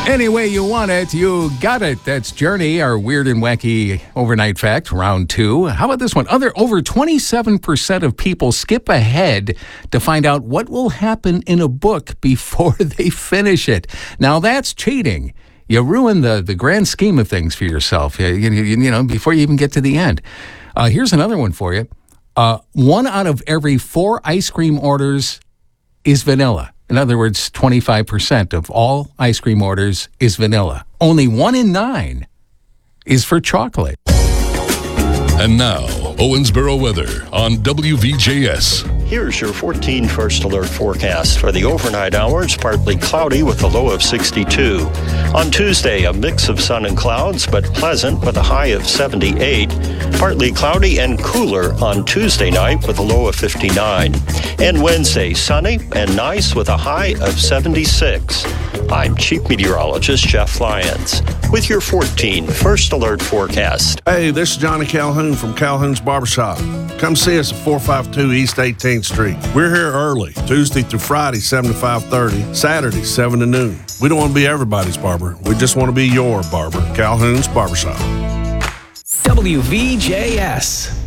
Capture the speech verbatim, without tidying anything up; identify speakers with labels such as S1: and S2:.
S1: Any way you want it, you got it. That's Journey, our weird and wacky overnight fact, round two. How about this one? Other over twenty-seven percent of people skip ahead to find out what will happen in a book before they finish it. Now, that's cheating. You ruin the, the grand scheme of things for yourself, you, you, you know, before you even get to the end. Uh, here's another one for you. Uh, one out of every four ice cream orders is vanilla. In other words, twenty-five percent of all ice cream orders is vanilla. Only one in nine is for chocolate.
S2: And now, Owensboro weather on W V J S.
S3: Here's your fourteen First Alert forecast. For the overnight hours, partly cloudy with a low of sixty-two. On Tuesday, a mix of sun and clouds, but pleasant with a high of seventy-eight. Partly cloudy and cooler on Tuesday night with a low of fifty-nine. And Wednesday, sunny and nice with a high of seventy-six. I'm Chief Meteorologist Jeff Lyons with your fourteen First Alert forecast.
S4: Hey, this is Johnny Calhoun from Calhoun's Barbershop. Come see us at four fifty-two East eighteenth Street. We're here early, Tuesday through Friday, seven to five thirty, Saturday, seven to noon. We don't want to be everybody's barber. We just want to be your barber. Calhoun's Barbershop.
S5: W V J S.